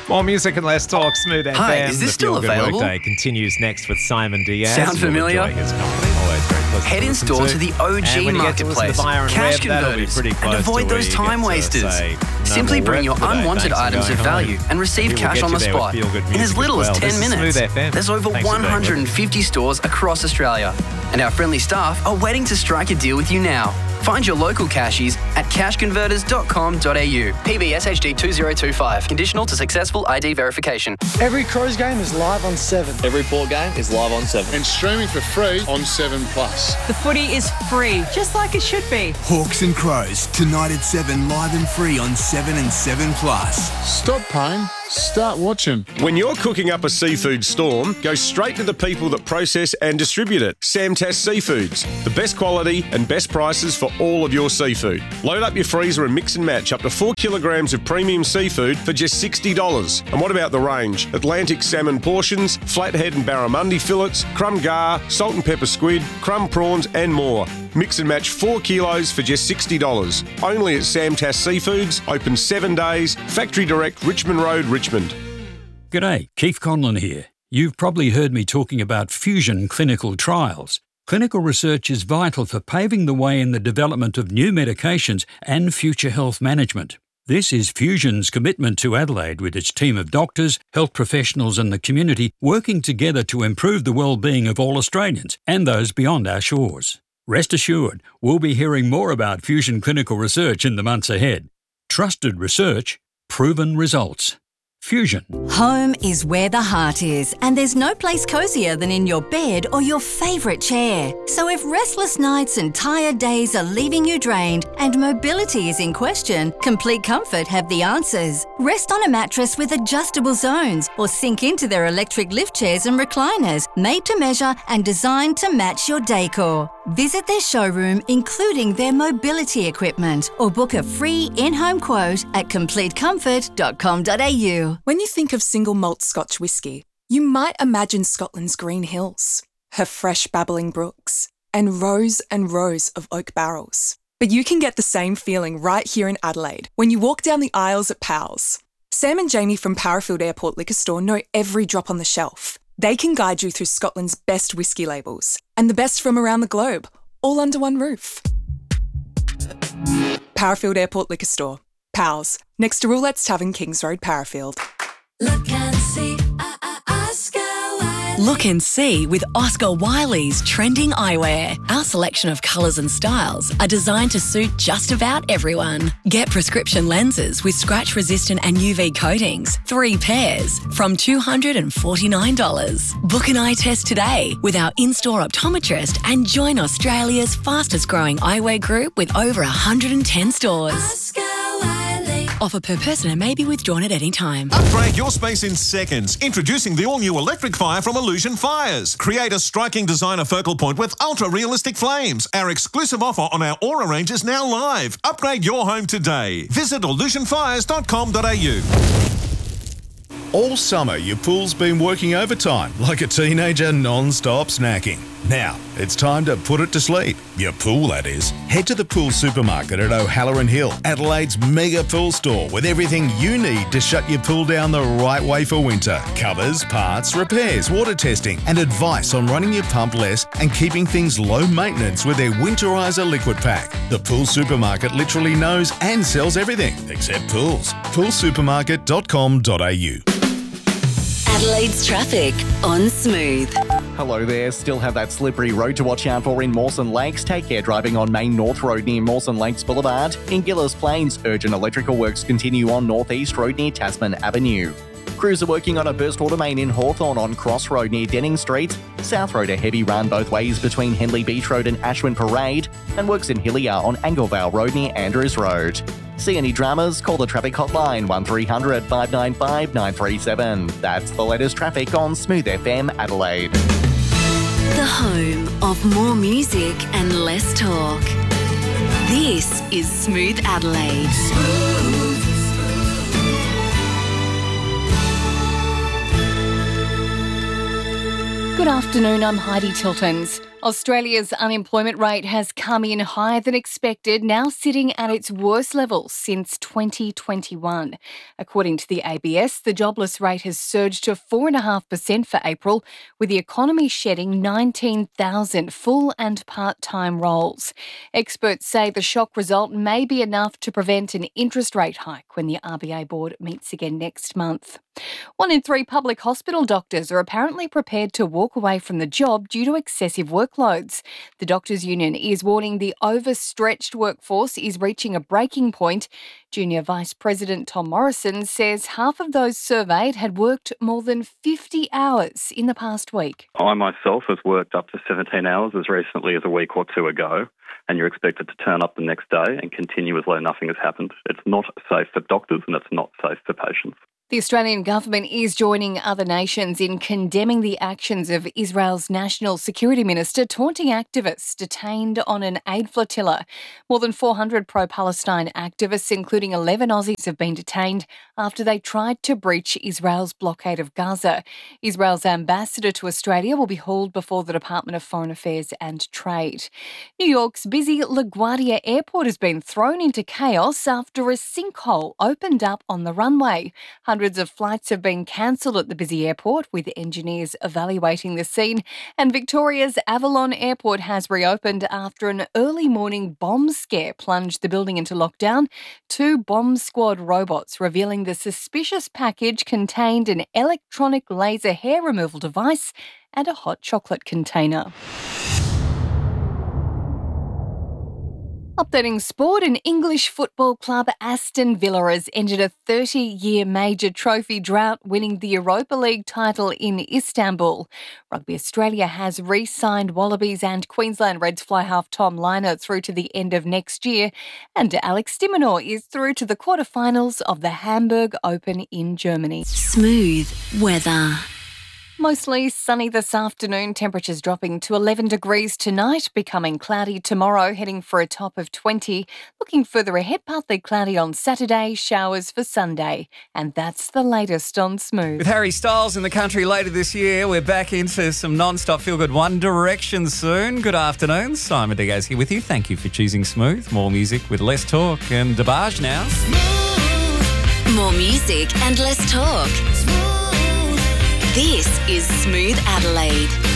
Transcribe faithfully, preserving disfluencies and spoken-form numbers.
More music and less talk. Smooth F M. Hi, is this the still Feel Good available? Workday continues next with Simon Diaz. Sound We'll familiar? enjoy his company. Always very pleasant Head to in listen store to. to the O And G when you get to listen marketplace, to Byron Cash Webb, that'll be Converters, pretty and close avoid to those where you time get to wasters. say, no Simply more bring work your today. unwanted Thanks for items of going value home. and receive We will cash get on you the there with spot Feel Good in music as little as well. as ten This is minutes. Smooth F M. There's over Thanks for one being with us. hundred fifty stores across Australia, and our friendly staff are waiting to strike a deal with you now. Find your local cashies at cash converters dot com dot a u. P B S H D two zero two five. Conditional to successful I D verification. Every Crows game is live on seven. Every Port game is live on seven. And streaming for free on seven plus. The footy is free, just like it should be. Hawks and Crows, tonight at seven, live and free on seven and seven plus. Stop paying, start watching. When you're cooking up a seafood storm, go straight to the people that process and distribute it. Samtas Seafoods, the best quality and best prices for all of your seafood. Load up your freezer and mix and match up to four kilograms of premium seafood for just sixty dollars. And what about the range? Atlantic salmon portions, flathead and barramundi fillets, crumb gar, salt and pepper squid, crumb prawns and more. Mix and match four kilos for just sixty dollars. Only at Samtas Seafoods, open seven days, Factory Direct, Richmond Road, Richmond. G'day, Keith Conlon here. You've probably heard me talking about Fusion clinical trials. Clinical research is vital for paving the way in the development of new medications and future health management. This is Fusion's commitment to Adelaide with its team of doctors, health professionals and the community working together to improve the well-being of all Australians and those beyond our shores. Rest assured, we'll be hearing more about Fusion clinical research in the months ahead. Trusted research, proven results. Fusion. Home is where the heart is, and there's no place cosier than in your bed or your favourite chair. So if restless nights and tired days are leaving you drained and mobility is in question, Complete Comfort have the answers. Rest on a mattress with adjustable zones or sink into their electric lift chairs and recliners, made to measure and designed to match your decor. Visit their showroom, including their mobility equipment, or book a free in-home quote at complete comfort dot com dot a u. When you think of single malt Scotch whisky, you might imagine Scotland's green hills, her fresh babbling brooks, and rows and rows of oak barrels. But you can get the same feeling right here in Adelaide when you walk down the aisles at Powell's. Sam and Jamie from Parafield Airport Liquor Store know every drop on the shelf. They can guide you through Scotland's best whisky labels and the best from around the globe, all under one roof. Parafield Airport Liquor Store. Powell's, next to Roulette's Tavern, Kings Road, Parafield. Look and see, uh, uh, Oscar Wiley. Look and see with Oscar Wiley's trending eyewear. Our selection of colours and styles are designed to suit just about everyone. Get prescription lenses with scratch-resistant and U V coatings, three pairs, from two hundred forty-nine dollars. Book an eye test today with our in-store optometrist and join Australia's fastest-growing eyewear group with over one hundred ten stores. Oscar Wiley. Offer per person and may be withdrawn at any time. Upgrade your space in seconds. Introducing the all-new Electric Fire from Illusion Fires. Create a striking designer focal point with ultra-realistic flames. Our exclusive offer on our Aura range is now live. Upgrade your home today. Visit illusion fires dot com dot a u. All summer, your pool's been working overtime like a teenager non-stop snacking. Now, it's time to put it to sleep. Your pool, that is. Head to the Pool Supermarket at O'Halloran Hill, Adelaide's mega pool store with everything you need to shut your pool down the right way for winter. Covers, parts, repairs, water testing and advice on running your pump less and keeping things low maintenance with their Winterizer liquid pack. The Pool Supermarket literally knows and sells everything except pools. pool supermarket dot com dot a u. Adelaide's traffic on Smooth. Hello there. Still have that slippery road to watch out for in Mawson Lakes. Take care driving on Main North Road near Mawson Lakes Boulevard. In Gillis Plains, urgent electrical works continue on North East Road near Tasman Avenue. Crews are working on a burst water main in Hawthorn on Cross Road near Denning Street. South Road a heavy run both ways between Henley Beach Road and Ashwin Parade. And works in Hillier on Anglevale Road near Andrews Road. See any dramas? Call the traffic hotline one three hundred five nine five nine three seven. That's the latest traffic on Smooth F M Adelaide. The home of more music and less talk. This is Smooth Adelaide. Smooth. Good afternoon, I'm Heidi Tiltons. Australia's unemployment rate has come in higher than expected, now sitting at its worst level since twenty twenty-one. According to the A B S, the jobless rate has surged to four point five percent for April, with the economy shedding nineteen thousand full and part-time roles. Experts say the shock result may be enough to prevent an interest rate hike when the R B A board meets again next month. One in three public hospital doctors are apparently prepared to walk away from the job due to excessive workloads. The Doctors' Union is warning the overstretched workforce is reaching a breaking point. Junior Vice President Tom Morrison says half of those surveyed had worked more than fifty hours in the past week. I myself have worked up to seventeen hours as recently as a week or two ago, and you're expected to turn up the next day and continue as though nothing has happened. It's not safe for doctors and it's not safe for patients. The Australian government is joining other nations in condemning the actions of Israel's National Security Minister taunting activists detained on an aid flotilla. More than four hundred pro-Palestine activists, including eleven Aussies, have been detained after they tried to breach Israel's blockade of Gaza. Israel's ambassador to Australia will be hauled before the Department of Foreign Affairs and Trade. New York's busy LaGuardia Airport has been thrown into chaos after a sinkhole opened up on the runway. Hundreds of flights have been cancelled at the busy airport, with engineers evaluating the scene. And Victoria's Avalon Airport has reopened after an early morning bomb scare plunged the building into lockdown. Two bomb squad robots revealing the suspicious package contained an electronic laser hair removal device and a hot chocolate container. Updating sport, an English football club, Aston Villa, has ended a thirty-year major trophy drought, winning the Europa League title in Istanbul. Rugby Australia has re-signed Wallabies and Queensland Reds fly half Tom Liner through to the end of next year, and Alex de Minaur is through to the quarterfinals of the Hamburg Open in Germany. Smooth weather. Mostly sunny this afternoon, temperatures dropping to eleven degrees tonight, becoming cloudy tomorrow, heading for a top of twenty. Looking further ahead, partly cloudy on Saturday, showers for Sunday. And that's the latest on Smooth. With Harry Styles in the country later this year, we're back into some non-stop feel-good One Direction soon. Good afternoon, Simon Diaz here with you. Thank you for choosing Smooth. More music with less talk, and DeBarge now. More music and less talk. This is Smooth Adelaide.